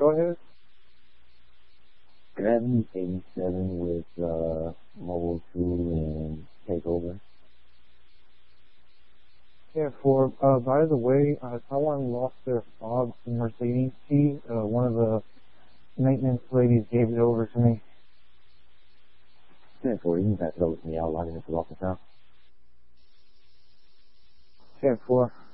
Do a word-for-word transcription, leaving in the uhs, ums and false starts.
go ahead. Grab me eighty-seven with uh, Mobile two and Takeover. Yeah, for, uh, by the way, uh, someone lost their fob Mercedes key. Uh, one of the maintenance ladies gave it over to me. ten four, you can pass it over to me. I'll log in into the office now. ten four.